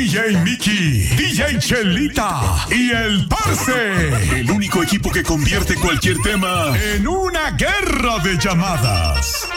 DJ Mickey, DJ Chelita y el Parse. El único equipo que convierte cualquier tema en una guerra de llamadas.